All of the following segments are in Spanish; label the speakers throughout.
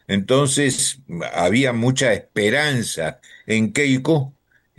Speaker 1: Entonces había mucha esperanza en Keiko,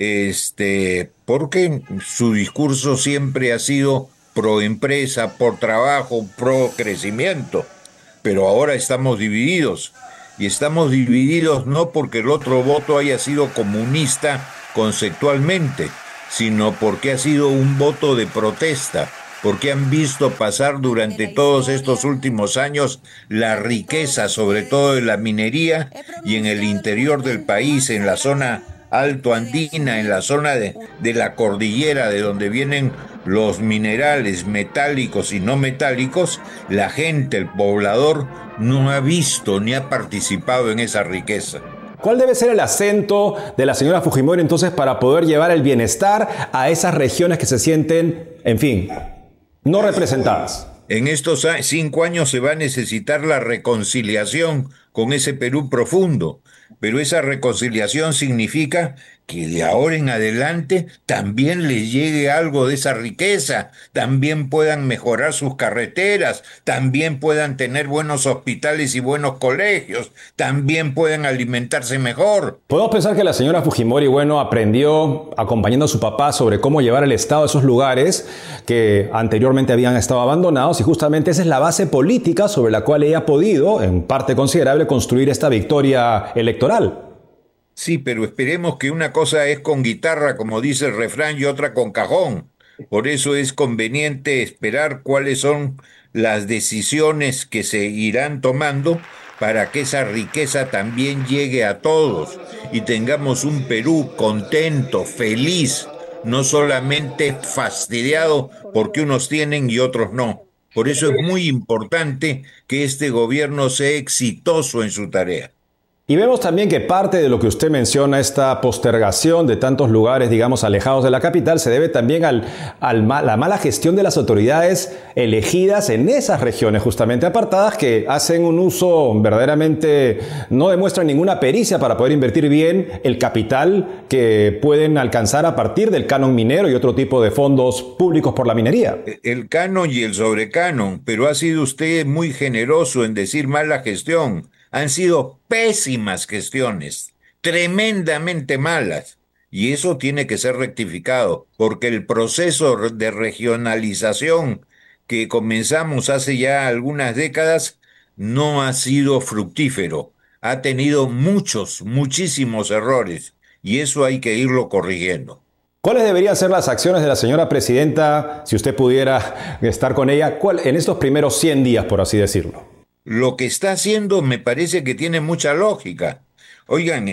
Speaker 1: porque su discurso siempre ha sido pro empresa, por trabajo, pro crecimiento. Pero ahora estamos divididos. Y estamos divididos no porque el otro voto haya sido comunista conceptualmente, sino porque ha sido un voto de protesta, porque han visto pasar durante todos estos últimos años la riqueza, sobre todo en la minería y en el interior del país, en la zona alto andina, en la zona de la cordillera de donde vienen los minerales metálicos y no metálicos, la gente, el poblador, no ha visto ni ha participado en esa riqueza.
Speaker 2: ¿Cuál debe ser el acento de la señora Fujimori entonces para poder llevar el bienestar a esas regiones que se sienten, en fin, no representadas?
Speaker 1: En estos 5 años se va a necesitar la reconciliación con ese Perú profundo, pero esa reconciliación significa que de ahora en adelante también les llegue algo de esa riqueza, también puedan mejorar sus carreteras, también puedan tener buenos hospitales y buenos colegios, también puedan alimentarse mejor.
Speaker 2: Podemos pensar que la señora Fujimori, bueno, aprendió acompañando a su papá sobre cómo llevar el Estado a esos lugares que anteriormente habían estado abandonados y justamente esa es la base política sobre la cual ella ha podido, en parte considerable, construir esta victoria electoral.
Speaker 1: Sí, pero esperemos que una cosa es con guitarra, como dice el refrán, y otra con cajón. Por eso es conveniente esperar cuáles son las decisiones que se irán tomando para que esa riqueza también llegue a todos y tengamos un Perú contento, feliz, no solamente fastidiado porque unos tienen y otros no. Por eso es muy importante que este gobierno sea exitoso en su tarea.
Speaker 2: Y vemos también que parte de lo que usted menciona, esta postergación de tantos lugares, digamos, alejados de la capital, se debe también a la mala gestión de las autoridades elegidas en esas regiones justamente apartadas que hacen un uso verdaderamente, no demuestran ninguna pericia para poder invertir bien el capital que pueden alcanzar a partir del canon minero y otro tipo de fondos públicos por la minería.
Speaker 1: El canon y el sobrecanon, pero ha sido usted muy generoso en decir mala gestión. Han sido pésimas gestiones, tremendamente malas. Y eso tiene que ser rectificado, porque el proceso de regionalización que comenzamos hace ya algunas décadas no ha sido fructífero. Ha tenido muchos, muchísimos errores, y eso hay que irlo corrigiendo.
Speaker 2: ¿Cuáles deberían ser las acciones de la señora presidenta, si usted pudiera estar con ella, en estos primeros 100 días, por así decirlo?
Speaker 1: Lo que está haciendo me parece que tiene mucha lógica. Oigan,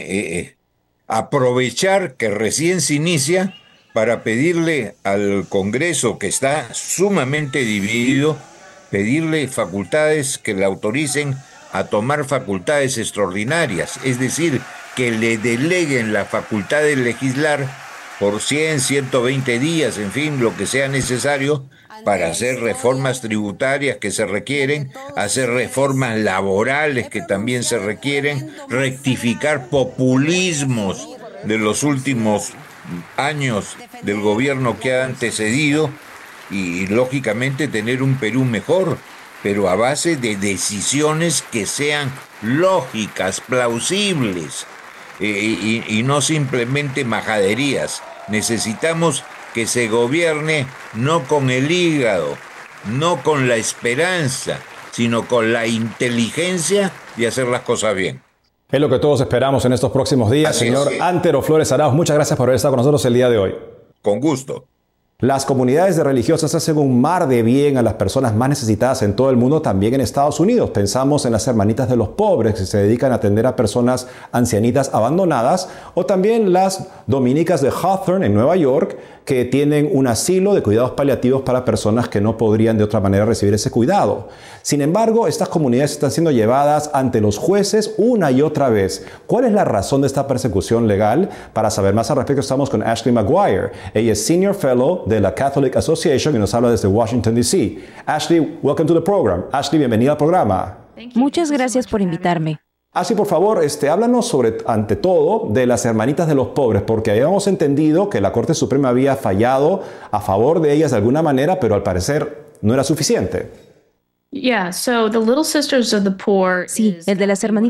Speaker 1: aprovechar que recién se inicia para pedirle al Congreso, que está sumamente dividido, pedirle facultades que le autoricen a tomar facultades extraordinarias, es decir, que le deleguen la facultad de legislar por 100, 120 días, en fin, lo que sea necesario para hacer reformas tributarias que se requieren, hacer reformas laborales que también se requieren, rectificar populismos de los últimos años del gobierno que ha antecedido y lógicamente tener un Perú mejor, pero a base de decisiones que sean lógicas, plausibles, y no simplemente majaderías. Necesitamos que se gobierne no con el hígado, no con la esperanza, sino con la inteligencia de hacer las cosas bien.
Speaker 2: Es lo que todos esperamos en estos próximos días.
Speaker 1: Así
Speaker 2: Señor
Speaker 1: es.
Speaker 2: Antero Flores Arauz, muchas gracias por haber estado con nosotros el día de hoy.
Speaker 1: Con gusto.
Speaker 2: Las comunidades de religiosas hacen un mar de bien a las personas más necesitadas en todo el mundo, también en Estados Unidos. Pensamos en las hermanitas de los pobres que se dedican a atender a personas ancianitas abandonadas o también las dominicas de Hawthorne en Nueva York que tienen un asilo de cuidados paliativos para personas que no podrían de otra manera recibir ese cuidado. Sin embargo, estas comunidades están siendo llevadas ante los jueces una y otra vez. ¿Cuál es la razón de esta persecución legal? Para saber más al respecto estamos con Ashley Maguire. Ella es Senior Fellow de la Catholic Association y nos habla desde Washington, D.C. Ashley, welcome to the program. Ashley, bienvenida al programa.
Speaker 3: Muchas gracias por invitarme.
Speaker 2: Ashley, por favor, háblanos sobre, ante todo, de las hermanitas de los pobres, porque habíamos entendido que la Corte Suprema había fallado a favor de ellas de alguna manera, pero al parecer no era suficiente.
Speaker 3: Sí, el de las hermanitas de los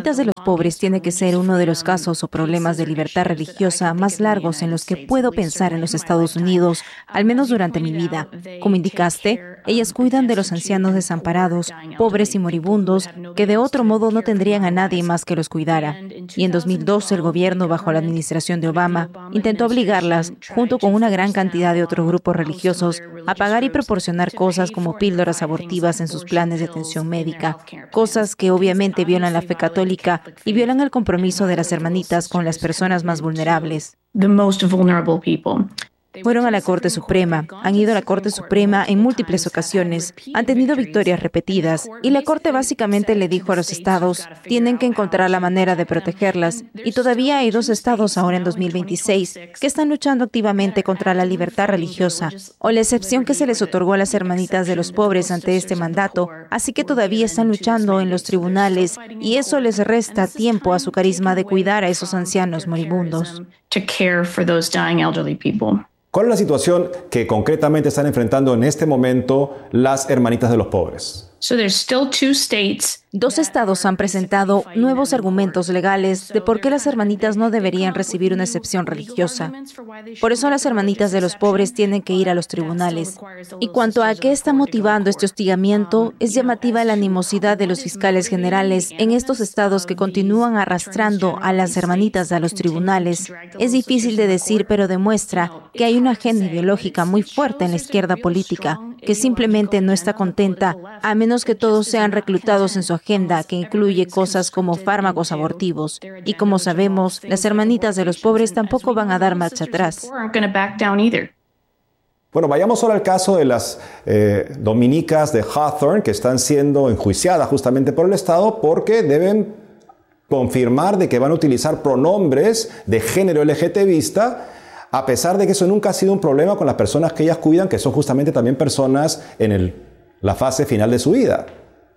Speaker 3: pobres tiene que ser uno de los casos o problemas de libertad religiosa más largos en los que puedo pensar en los Estados Unidos, al menos durante mi vida. Como indicaste, ellas cuidan de los ancianos desamparados, pobres y moribundos, que de otro modo no tendrían a nadie más que los cuidara. Y en 2012, el gobierno, bajo la administración de Obama, intentó obligarlas, junto con una gran cantidad de otros grupos religiosos, a pagar y proporcionar cosas como píldoras abortivas en sus planes de atención médica, cosas que obviamente violan la fe católica y violan el compromiso de las hermanitas con las personas más vulnerables. Fueron a la Corte Suprema, han ido a la Corte Suprema en múltiples ocasiones, han tenido victorias repetidas y la Corte básicamente le dijo a los estados, tienen que encontrar la manera de protegerlas. Y todavía hay 2 estados ahora en 2026 que están luchando activamente contra la libertad religiosa o la excepción que se les otorgó a las hermanitas de los pobres ante este mandato, así que todavía están luchando en los tribunales y eso les resta tiempo a su carisma de cuidar a esos ancianos moribundos.
Speaker 2: ¿Cuál es la situación que concretamente están enfrentando en este momento las hermanitas de los pobres?
Speaker 3: 2 estados han presentado nuevos argumentos legales de por qué las hermanitas no deberían recibir una excepción religiosa. Por eso las hermanitas de los pobres tienen que ir a los tribunales. Y cuanto a qué está motivando este hostigamiento, es llamativa la animosidad de los fiscales generales en estos estados que continúan arrastrando a las hermanitas a los tribunales. Es difícil de decir, pero demuestra que hay una agenda ideológica muy fuerte en la izquierda política, que simplemente no está contenta, a menos que todos sean reclutados en su agenda, que incluye cosas como fármacos abortivos. Y como sabemos, las hermanitas de los pobres tampoco van a dar marcha atrás.
Speaker 2: Bueno, vayamos ahora al caso de las dominicas de Hawthorne, que están siendo enjuiciadas justamente por el Estado porque deben confirmar de que van a utilizar pronombres de género LGTBista, a pesar de que eso nunca ha sido un problema con las personas que ellas cuidan, que son justamente también personas en la fase final de su vida.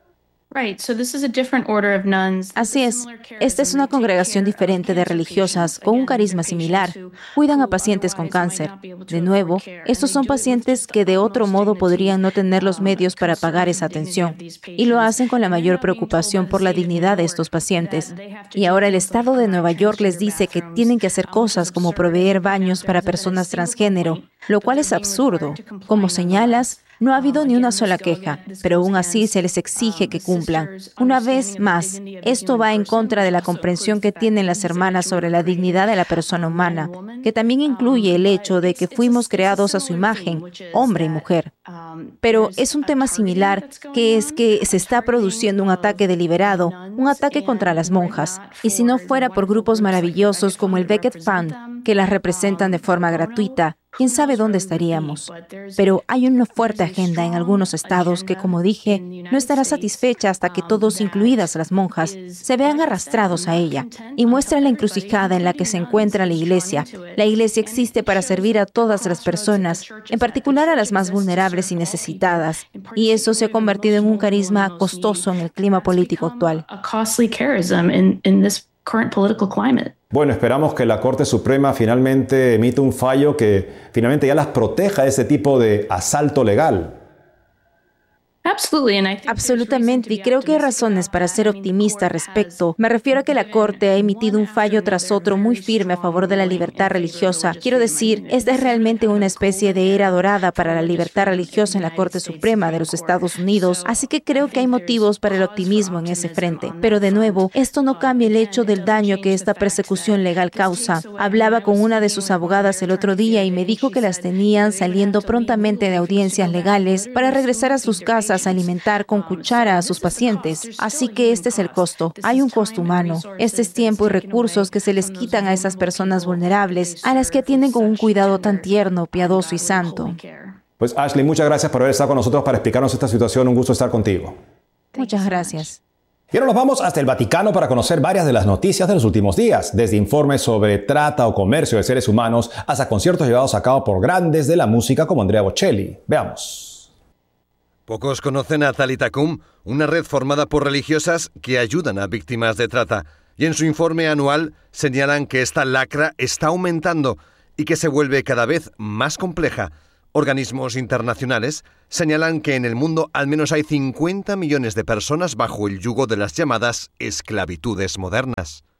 Speaker 3: Así es. Esta es una congregación diferente de religiosas con un carisma similar. Cuidan a pacientes con cáncer. De nuevo, estos son pacientes que de otro modo podrían no tener los medios para pagar esa atención. Y lo hacen con la mayor preocupación por la dignidad de estos pacientes. Y ahora el Estado de Nueva York les dice que tienen que hacer cosas como proveer baños para personas transgénero, lo cual es absurdo. Como señalas, no ha habido ni una sola queja, pero aún así se les exige que cumplan. Una vez más, esto va en contra de la comprensión que tienen las hermanas sobre la dignidad de la persona humana, que también incluye el hecho de que fuimos creados a su imagen, hombre y mujer. Pero es un tema similar, que es que se está produciendo un ataque deliberado, un ataque contra las monjas. Y si no fuera por grupos maravillosos como el Becket Fund, que las representan de forma gratuita, quién sabe dónde estaríamos. Pero hay una fuerte agenda en algunos estados que, como dije, no estará satisfecha hasta que todos, incluidas las monjas, se vean arrastrados a ella y muestra la encrucijada en la que se encuentra la Iglesia. La Iglesia existe para servir a todas las personas, en particular a las más vulnerables y necesitadas, y eso se ha convertido en un carisma costoso en el clima político actual.
Speaker 2: Bueno, esperamos que la Corte Suprema finalmente emita un fallo que finalmente ya las proteja de ese tipo de asalto legal.
Speaker 3: Absolutamente, y creo que hay razones para ser optimista al respecto. Me refiero a que la Corte ha emitido un fallo tras otro muy firme a favor de la libertad religiosa. Quiero decir, esta es realmente una especie de era dorada para la libertad religiosa en la Corte Suprema de los Estados Unidos, así que creo que hay motivos para el optimismo en ese frente. Pero de nuevo, esto no cambia el hecho del daño que esta persecución legal causa. Hablaba con una de sus abogadas el otro día y me dijo que las tenían saliendo prontamente de audiencias legales para regresar a sus casas a alimentar con cuchara a sus pacientes. Así que este es el costo. Hay un costo humano. Este es tiempo y recursos que se les quitan a esas personas vulnerables, a las que atienden con un cuidado tan tierno, piadoso y santo.
Speaker 2: Pues Ashley, muchas gracias por haber estado con nosotros para explicarnos esta situación. Un gusto estar contigo.
Speaker 3: Muchas gracias.
Speaker 2: Y ahora nos vamos hasta el Vaticano para conocer varias de las noticias de los últimos días, desde informes sobre trata o comercio de seres humanos hasta conciertos llevados a cabo por grandes de la música como Andrea Bocelli. Veamos.
Speaker 4: Pocos conocen a Talitha Kum, una red formada por religiosas que ayudan a víctimas de trata. Y en su informe anual señalan que esta lacra está aumentando y que se vuelve cada vez más compleja. Organismos internacionales señalan que en el mundo al menos hay 50 millones de personas bajo el yugo de las llamadas esclavitudes modernas.